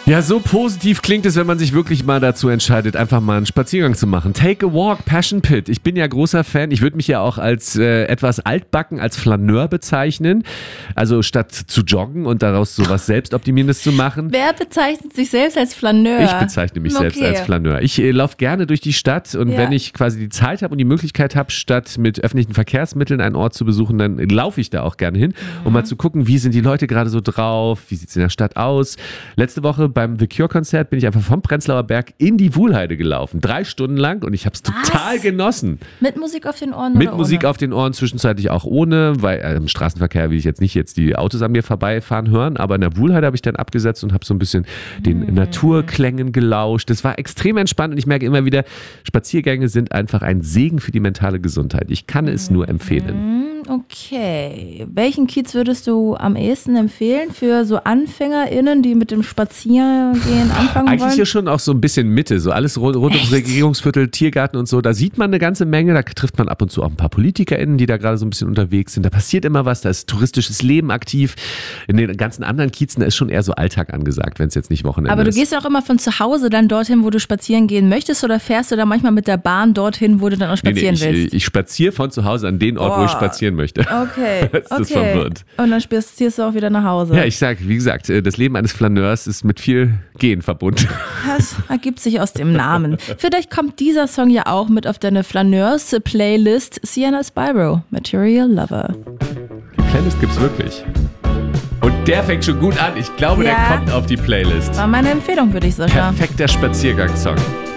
Ja, so positiv klingt es, wenn man sich wirklich mal dazu entscheidet, einfach mal einen Spaziergang zu machen. Take a walk, Passion Pit. Ich bin ja großer Fan. Ich würde mich ja auch als etwas altbacken, als Flaneur bezeichnen. Also statt zu joggen und daraus sowas Selbstoptimierendes zu machen. Wer bezeichnet sich selbst als Flaneur? Ich bezeichne mich selbst als Flaneur. Ich laufe gerne durch die Stadt und wenn ich quasi die Zeit habe und die Möglichkeit habe, statt mit öffentlichen Verkehrsmitteln einen Ort zu besuchen, dann laufe ich da auch gerne hin, um mal zu gucken, wie sind die Leute gerade so drauf, wie sieht es in der Stadt aus. Letzte Woche beim The Cure-Konzert bin ich einfach vom Prenzlauer Berg in die Wuhlheide gelaufen. 3 Stunden lang und ich habe es total genossen. Mit Musik auf den Ohren Mit oder Musik ohne? auf den Ohren, zwischenzeitlich auch ohne, weil im Straßenverkehr will ich jetzt nicht die Autos an mir vorbeifahren hören, aber in der Wuhlheide habe ich dann abgesetzt und habe so ein bisschen den Naturklängen gelauscht. Das war extrem entspannt und ich merke immer wieder, Spaziergänge sind einfach ein Segen für die mentale Gesundheit. Ich kann es nur empfehlen. Okay. Welchen Kiez würdest du am ehesten empfehlen für so AnfängerInnen, die mit dem Spaziergehen anfangen Eigentlich wollen? hier schon auch so ein bisschen Mitte, so alles rund ums Regierungsviertel, Tiergarten und so. Da sieht man eine ganze Menge, da trifft man ab und zu auch ein paar PolitikerInnen, die da gerade so ein bisschen unterwegs sind. Da passiert immer was, da ist touristisches Leben aktiv. In den ganzen anderen Kiezen da ist schon eher so Alltag angesagt, wenn es jetzt nicht Wochenende ist. Aber du gehst ja auch immer von zu Hause dann dorthin, wo du spazieren gehen möchtest, oder fährst du da manchmal mit der Bahn dorthin, wo du dann auch spazieren willst? Ich spaziere von zu Hause an den Ort, wo ich spazieren möchte. Okay, Das verwirrt. Und dann spazierst du auch wieder nach Hause. Ja, ich sag, wie gesagt, das Leben eines Flaneurs ist mit viel Gehen verbunden. Das ergibt sich aus dem Namen. Vielleicht kommt dieser Song ja auch mit auf deine Flaneurs-Playlist. Sienna Spyro, Material Lover. Die Playlist gibt's wirklich. Und der fängt schon gut an. Ich glaube, der kommt auf die Playlist. War meine Empfehlung für dich, Sascha. Perfekter Spaziergangssong.